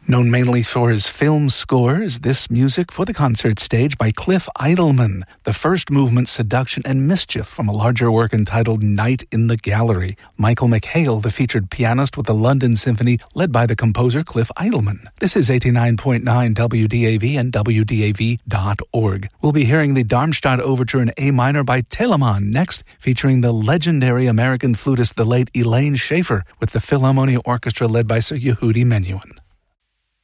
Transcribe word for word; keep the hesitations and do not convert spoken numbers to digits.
Known mainly for his film scores, this music for the concert stage by Cliff Idleman, the first movement Seduction and Mischief from a larger work entitled Night in the Gallery. Michael McHale, the featured pianist with the London Symphony, led by the composer Cliff Idleman. This is eighty-nine point nine W D A V and W D A V dot org. We'll be hearing the Darmstadt Overture in A minor by Telemann next, featuring the legendary American flutist, the late Elaine Schaefer, with the Philharmonia Orchestra led by Sir Yehudi Menuhin.